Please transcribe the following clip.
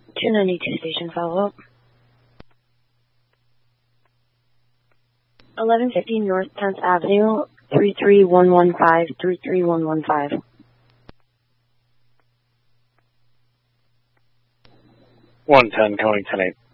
292 station follow-up. 1150 North 10th Avenue, 33115, 33115. 110 going 10-8.